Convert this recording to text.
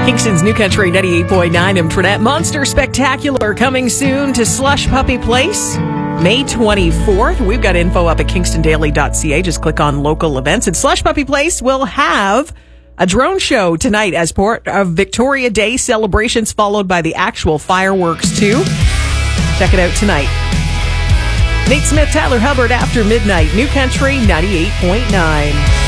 Kingston's New Country 98.9 Internet Monster Spectacular coming soon to Slush Puppy Place, May 24th. We've got info up at kingstondaily.ca. Just click on local events. And Slush Puppy Place will have a drone show tonight as part of Victoria Day celebrations, followed by the actual fireworks, too. Check it out tonight. Nate Smith, Tyler Hubbard, after midnight. New Country 98.9.